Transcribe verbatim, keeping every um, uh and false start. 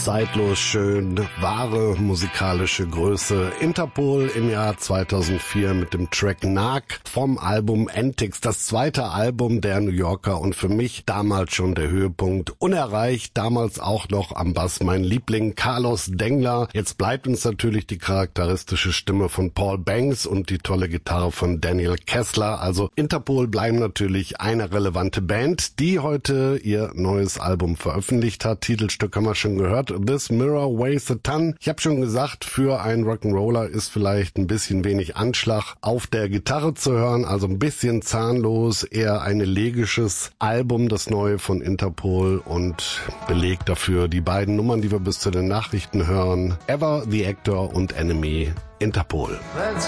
Zeitlos schön, wahre musikalische Größe. Interpol im Jahr zweitausendvier mit dem Track Narc vom Album Antics, das zweite Album der New Yorker und für mich damals schon der Höhepunkt. Unerreicht, damals auch noch am Bass mein Liebling Carlos Dengler. Jetzt bleibt uns natürlich die charakteristische Stimme von Paul Banks und die tolle Gitarre von Daniel Kessler. Also Interpol bleiben natürlich eine relevante Band, die heute ihr neues Album veröffentlicht hat. Titelstück haben wir schon gehört. This Mirror Weighs a Ton. Ich habe schon gesagt, für einen Rock'n'Roller ist vielleicht ein bisschen wenig Anschlag auf der Gitarre zu hören, also ein bisschen zahnlos, eher ein elegisches Album, das neue von Interpol, und belegt dafür die beiden Nummern, die wir bis zu den Nachrichten hören. Ever the Actor und Enemy. Interpol.